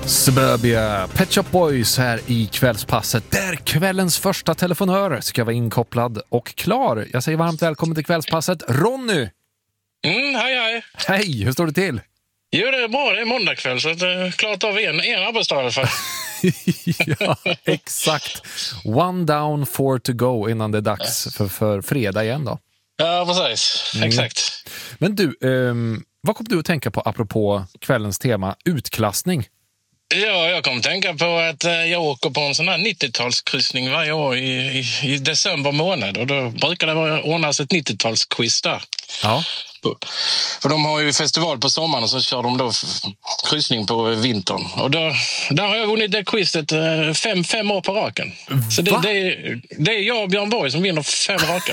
Suburbia, Pet Shop Boys här i kvällspasset där kvällens första telefonör ska vara inkopplad och klar. Jag säger varmt välkommen till kvällspasset, Ronny! Hej! Hej, hur står det till? Jo, det är bra. Det är måndag kväll så det är klart av en arbetsdag i alla fall. Ja, exakt. One down, 4 to go innan det är dags för fredag igen då. Ja, precis. Exakt. Men du, vad kom du att tänka på apropå kvällens tema, utklassning? Ja, jag kommer tänka på att jag åker på en sån här 90-talskryssning varje år i december månad. Och då brukar det ordnas ett 90-talsquiz där. Ja. För de har ju festival på sommaren och så kör de då kryssning på vintern. Och där har jag vunnit det quizet 5 år på raken. Så det är jag och Björn Borg som vinner 5 raka.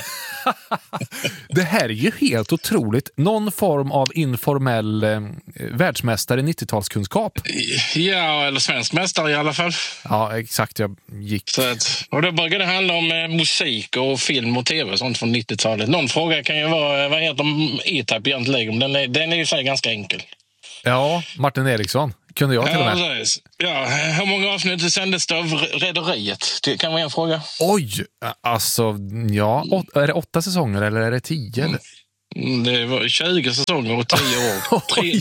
Det här är ju helt otroligt. Någon form av informell världsmästare i 90-talskunskap. Ja, eller svensk mästare i alla fall. Ja, exakt. Jag gick. Och då börjar det handla om musik och film och tv och sånt från 90-talet. Någon fråga kan ju vara, vad heter E-Type egentligen? Den är ju så ganska enkel. Ja, Martin Eriksson. Kunde jag till och med. Precis. Ja, hur många avsnitt sändes det av Rederiet? Det kan vara en fråga. Oj, alltså, ja. Är det 8 säsonger eller är det 10? Det var 20 säsonger och 10 år.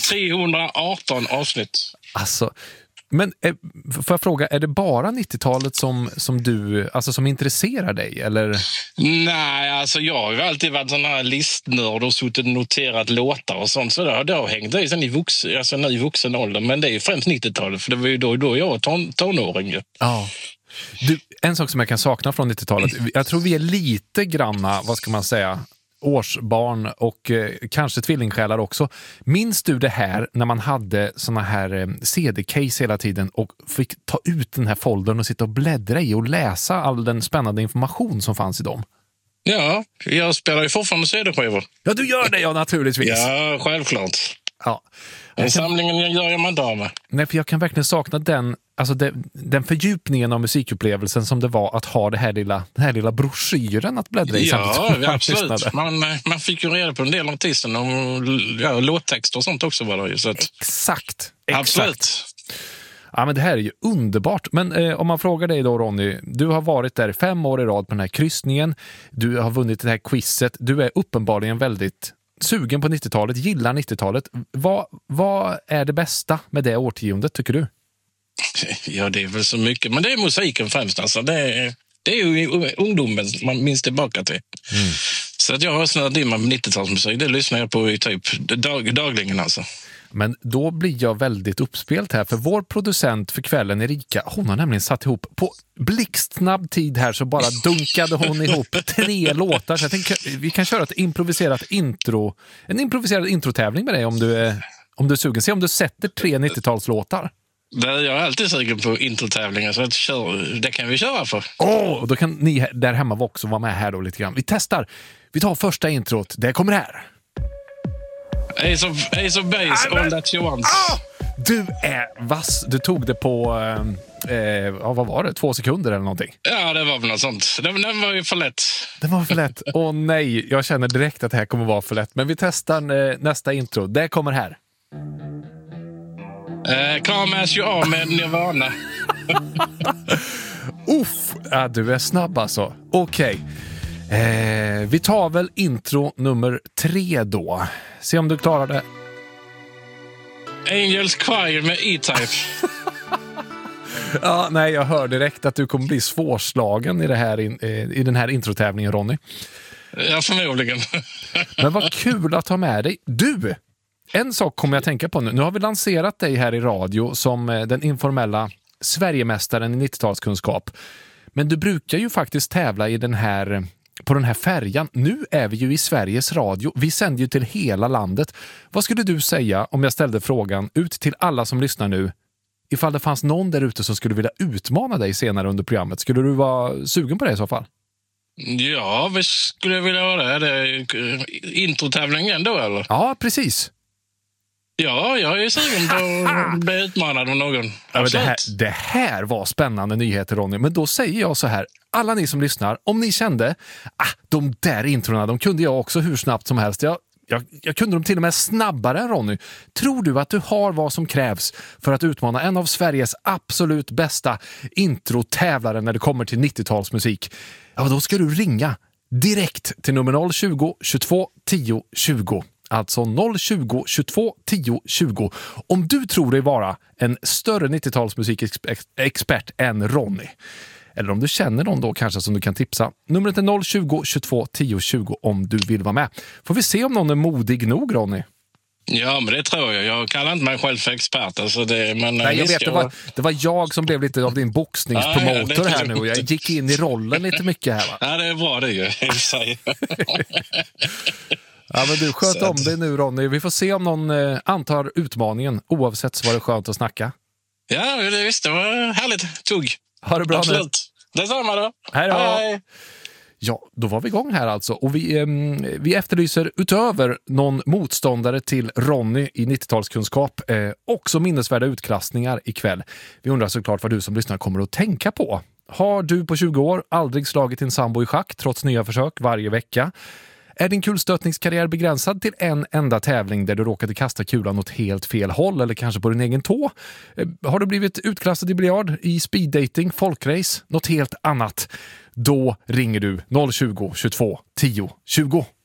318 avsnitt. Alltså, men får jag fråga, är det bara 90-talet som du, alltså som intresserar dig, eller? Nej, alltså jag har ju alltid varit sån här listnörd och suttit och noterat låtar och sånt. Så det har hängt i sen i vuxen ålder. Men det är ju främst 90-talet, för det var ju då jag var tonåring ju. Ja. Du, en sak som jag kan sakna från 90-talet, jag tror vi är lite granna, vad ska man säga, årsbarn och kanske tvillingsjälar också. Minns du det här när man hade såna här CD-case hela tiden och fick ta ut den här foldern och sitta och bläddra i och läsa all den spännande information som fanns i dem? Ja, jag spelar ju fortfarande CD-skivor. Ja, du gör det, ja, naturligtvis. Ja, självklart. Ja. Den samlingen gör man inte med. Nej, för jag kan verkligen sakna den fördjupningen av musikupplevelsen som det var att ha den här lilla broschyren att bläddra i. Ja, absolut. Man fick ju reda på en del av artisten och låttexter och sånt också var det ju. Så att... Exakt. Absolut. Ja, men det här är ju underbart. Men om man frågar dig då, Ronny, du har varit där 5 år i rad på den här kryssningen. Du har vunnit det här quizet. Du är uppenbarligen väldigt sugen på 90-talet, gillar 90-talet. Vad är det bästa med det årtiondet, tycker du? Ja, det är väl så mycket. Men det är musiken främst. Alltså. Det är ju ungdomen man minns tillbaka till. Så att jag har snöat in med 90-talsmusik. Det lyssnar jag på i typ dagligen alltså. Men då blir jag väldigt uppspelt här, för vår producent för kvällen, Erika, hon har nämligen satt ihop på blixtsnabb tid här, så bara dunkade hon ihop 3 låtar. Så jag tänker, vi kan köra en improviserad introtävling med dig om du är sugen. Se om du sätter 3 90-talslåtar. Jag är alltid sugen på introtävlingar, så det kan vi köra för. Och då kan ni där hemma också vara med här då lite grann. Vi testar. Vi tar första introt. Det kommer här. Ace of Base, All That You Want. Du är vass. Du tog det på, vad var det? 2 sekunder eller någonting? Ja, det var väl något sånt. Den var ju för lätt. Den var för lätt. Åh nej, jag känner direkt att det här kommer vara för lätt. Men vi testar nästa intro. Det kommer här. Come As You Are med Nirvana. Uff, du är snabb alltså. Okej. Vi tar väl intro nummer 3 då. Se om du klarar det. Angels Choir med E-Type. Ja, nej, jag hör direkt att du kommer bli svårslagen i den här introtävlingen, Ronny. Ja, förmodligen. Men vad kul att ha med dig. Du, en sak kommer jag tänka på nu. Nu har vi lanserat dig här i radio som den informella Sverigemästaren i 90-talskunskap. Men du brukar ju faktiskt tävla på den här färjan. Nu är vi ju i Sveriges Radio. Vi sänder ju till hela landet. Vad skulle du säga om jag ställde frågan ut till alla som lyssnar nu? Ifall det fanns någon där ute som skulle vilja utmana dig senare under programmet. Skulle du vara sugen på det i så fall? Ja, vi skulle vilja vara det. Är det introtävlingen då, eller? Ja, precis. Ja, jag är sugen på att bli utmanad av någon. Ja, det här var spännande nyheter, Ronny. Men då säger jag så här. Alla ni som lyssnar, om ni kände de där introna, de kunde jag också hur snabbt som helst. Jag Jag kunde dem till och med snabbare än Ronny. Tror du att du har vad som krävs för att utmana en av Sveriges absolut bästa introtävlare när det kommer till 90-talsmusik? Ja, då ska du ringa direkt till nummer 020 22 10 20. Alltså 020 22 10 20. Om du tror dig vara en större 90-talsmusikexpert än Ronny. Eller om du känner någon då kanske som du kan tipsa. Numret är 020 22 10 20 om du vill vara med. Får vi se om någon är modig nog, Ronny? Ja, men det tror jag. Jag kallar inte mig själv för expert. Alltså men nej, jag vet, det var jag som blev lite av din boxningspromotor här nu. Jag gick in i rollen lite mycket här, va? Ja, det är bra det ju. Ja, men du sköt om dig nu, Ronny. Vi får se om någon antar utmaningen. Oavsett så var det skönt att snacka. Ja, det visst. Det var härligt. Tugg. Ha det bra. Absolut. Detsamma då. Hej då. Hej. Ja, då var vi igång här alltså. Och vi efterlyser utöver någon motståndare till Ronny i 90-talskunskap också minnesvärda utklassningar ikväll. Vi undrar såklart vad du som lyssnar kommer att tänka på. Har du på 20 år aldrig slagit din sambo i schack trots nya försök varje vecka? Är din kulstötningskarriär begränsad till en enda tävling där du råkade kasta kulan åt helt fel håll eller kanske på din egen tå? Har du blivit utklassad i biljard, i speeddating, folkrace, något helt annat? Då ringer du 020 22 10 20.